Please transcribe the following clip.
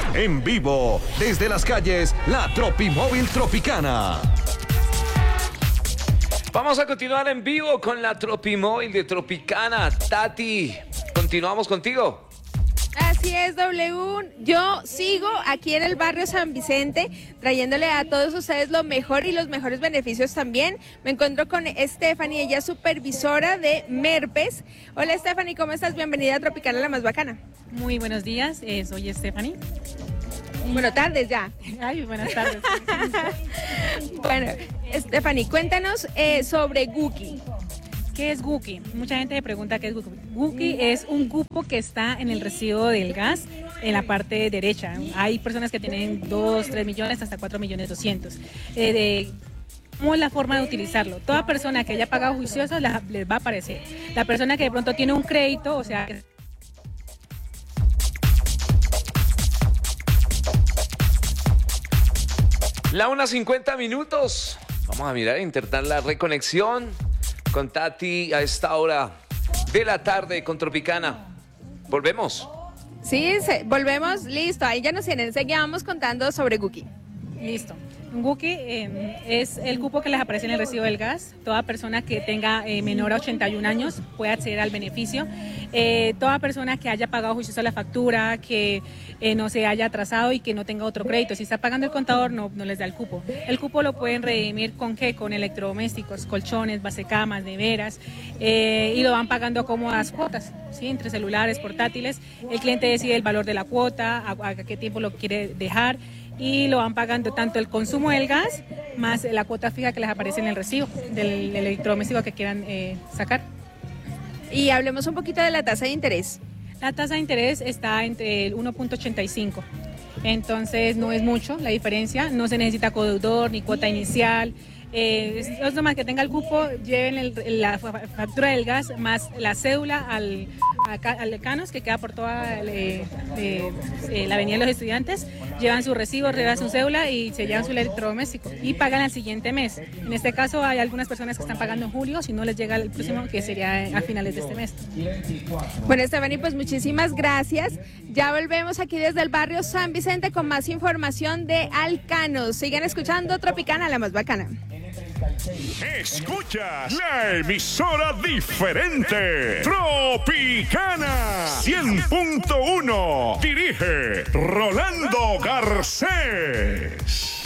En vivo, desde las calles, la Tropimóvil Tropicana. Vamos a continuar en vivo con la Tropimóvil de Tropicana. Tati, continuamos contigo. Así es, W. Yo sigo aquí en el barrio San Vicente, trayéndole a todos ustedes lo mejor y los mejores beneficios también. Me encuentro con Stephanie, ella es supervisora de Merpes. Hola Stephanie, ¿cómo estás? Bienvenida a Tropicana, la más bacana. Muy buenos días, soy Stephanie. Bueno, tardes ya. Ay, buenas tardes. Bueno, Stephanie, cuéntanos sobre Guki. ¿Qué es Guki? Mucha gente me pregunta qué es Guki. Guki es un cupo que está en el recibo del gas en la parte derecha. Hay personas que tienen 2, 3 millones hasta 4 millones 200. ¿Cómo es la forma de utilizarlo? Toda persona que haya pagado juicioso les va a aparecer. La persona que de pronto tiene un crédito, o sea... La 1:50 minutos. Vamos a mirar, intentar la reconexión con Tati a esta hora de la tarde con Tropicana. Volvemos. Sí, volvemos, listo, ahí ya nos tienen, seguíamos contando sobre Guki. Listo. Guki es el cupo que les aparece en el recibo del gas. Toda persona que tenga menor a 81 años puede acceder al beneficio. Toda persona que haya pagado juicioso la factura, que no se haya atrasado y que no tenga otro crédito. Si está pagando el contador, no les da el cupo. El cupo lo pueden redimir ¿con qué? Con electrodomésticos, colchones, basecamas, neveras, y lo van pagando a cómodas cuotas, ¿sí? Entre celulares, portátiles. El cliente decide el valor de la cuota, a qué tiempo lo quiere dejar, y lo van pagando tanto el consumo del gas más la cuota fija que les aparece en el recibo del electrodoméstico que quieran sacar. Y hablemos un poquito de la tasa de interés. La tasa de interés está entre el 1.85, entonces no es mucho la diferencia, no se necesita codeudor ni cuota inicial. Es nomás que tenga el cupo, lleven la factura del gas más la cédula al Canos, que queda por toda la avenida de los estudiantes, llevan su recibo, llevan su cédula y se llevan su electrodoméstico y pagan al siguiente mes. En este caso hay algunas personas que están pagando en julio, si no les llega el próximo, que sería a finales de este mes. Bueno, Stephanie, pues muchísimas gracias. Ya volvemos aquí desde el barrio San Vicente con más información de Alcanos. Sigan escuchando Tropicana, la más bacana. Escuchas la emisora diferente, Tropicana 100.1. Dirige Rolando Garcés.